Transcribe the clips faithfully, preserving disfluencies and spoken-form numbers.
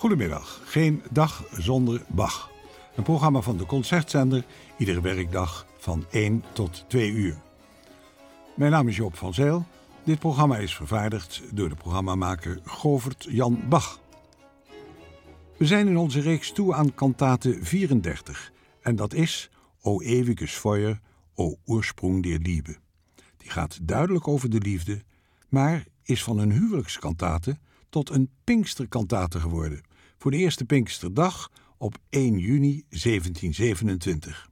Goedemiddag, geen dag zonder Bach. Een programma van de Concertzender, iedere werkdag van één tot twee uur. Mijn naam is Joop van Zijl. Dit programma is vervaardigd door de programmamaker Govert Jan Bach. We zijn in onze reeks toe aan kantate vierendertig. En dat is O ewiges Feuer, O Ursprung der Liebe. Die gaat duidelijk over de liefde, maar is van een huwelijkskantate tot een Pinksterkantate geworden. Voor de eerste Pinksterdag op één juni zeventienzevenentwintig.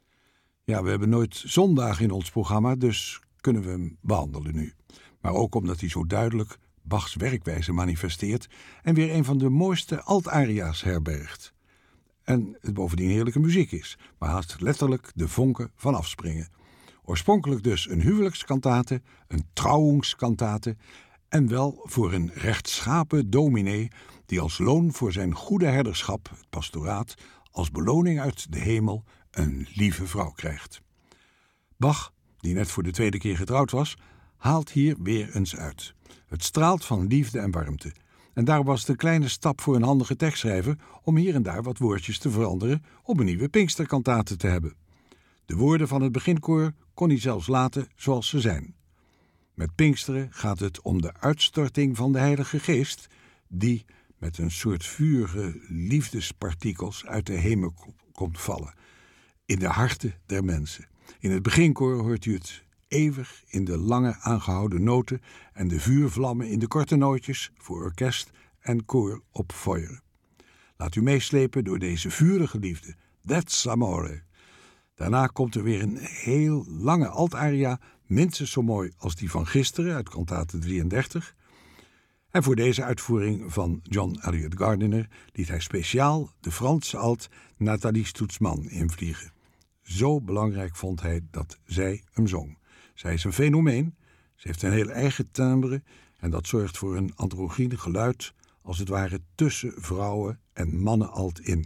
Ja, we hebben nooit zondag in ons programma, dus kunnen we hem behandelen nu. Maar ook omdat hij zo duidelijk Bachs werkwijze manifesteert en weer een van de mooiste alt-aria's herbergt. En het bovendien heerlijke muziek is, waar haast letterlijk de vonken van afspringen. Oorspronkelijk dus een huwelijkskantate, een trouwungskantate en wel voor een rechtschapen dominee die als loon voor zijn goede herderschap, het pastoraat, als beloning uit de hemel een lieve vrouw krijgt. Bach, die net voor de tweede keer getrouwd was, haalt hier weer eens uit. Het straalt van liefde en warmte. En daar was het een kleine stap voor een handige tekstschrijver om hier en daar wat woordjes te veranderen om een nieuwe Pinksterkantate te hebben. De woorden van het beginkoor kon hij zelfs laten zoals ze zijn. Met Pinksteren gaat het om de uitstorting van de Heilige Geest, die met een soort vurige liefdespartikels uit de hemel komt vallen, in de harten der mensen. In het beginkoor hoort u het eeuwig in de lange aangehouden noten en de vuurvlammen in de korte nootjes voor orkest en koor op feuer. Laat u meeslepen door deze vurige liefde. That's amore. Daarna komt er weer een heel lange altaria, minstens zo mooi als die van gisteren uit kantate drieëndertig. En voor deze uitvoering van John Eliot Gardiner liet hij speciaal de Franse alt Nathalie Stoetsman invliegen. Zo belangrijk vond hij dat zij hem zong. Zij is een fenomeen, ze heeft een heel eigen timbre en dat zorgt voor een androgyne geluid, als het ware tussen vrouwen en mannen alt in.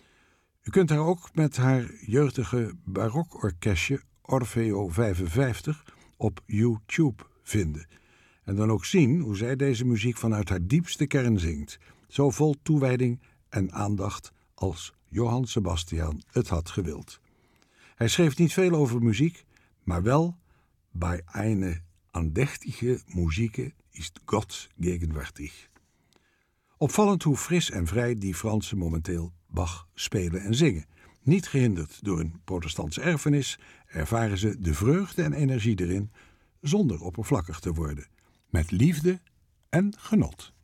U kunt haar ook met haar jeugdige barokorkestje Orfeo vijfenvijftig op YouTube vinden. En dan ook zien hoe zij deze muziek vanuit haar diepste kern zingt. Zo vol toewijding en aandacht als Johann Sebastian het had gewild. Hij schreef niet veel over muziek, maar wel bij eine andächtige Musik ist Gott gegenwärtig. Opvallend hoe fris en vrij die Fransen momenteel Bach spelen en zingen. Niet gehinderd door een protestantse erfenis, ervaren ze de vreugde en energie erin, zonder oppervlakkig te worden, met liefde en genot.